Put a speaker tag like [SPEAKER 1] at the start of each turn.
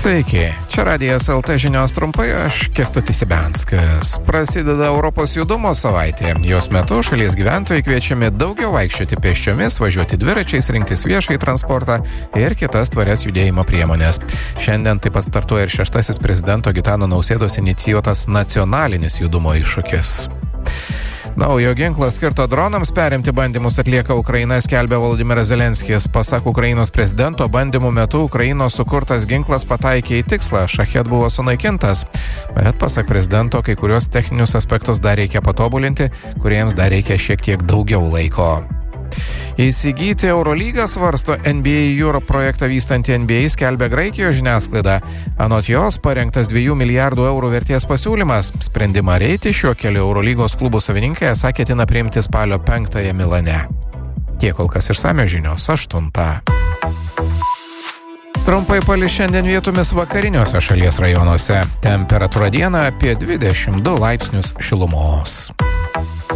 [SPEAKER 1] Sveiki, čia Radijas LT žinios trumpai, aš Kęstutis Ibianskas. Prasideda Europos judumo savaitė. Jos metu šalies gyventojai kviečiami daugiau vaikščioti pėsčiomis, važiuoti dviračiais, rinktis viešai transportą ir kitas tvarias judėjimo priemonės. Šiandien taip pat startuoja ir 6. prezidento Gitano Nausėdos inicijuotas nacionalinis judumo iššūkis. Naujo ginklo skirto dronams perimti bandymus atlieka Ukraina, skelbia Volodymyras Zelenskis. Pasak Ukrainos prezidento, bandymų metu Ukrainos sukurtas ginklas pataikė į tikslą, Šachet buvo sunaikintas. Bet pasak prezidento, kai kurios techninius aspektus dar reikia patobulinti, kuriems dar reikia šiek tiek daugiau laiko. Įsigyti Eurolygą svarsto NBA Europe projektą vystanti NBA, skelbia Graikijos žiniasklaida. Anot jos parengtas 2 milijardų eurų vertės pasiūlymas. Sprendimą eiti šiuo keliu Eurolygos klubų savininkai esą ketina priimti spalio 5 Milane. Tiek kol kas išsamios žinios 8. Trumpai palis šiandien vietomis vakariniuose šalies rajonuose. Temperatūra dieną apie 22 laipsnius šilumos.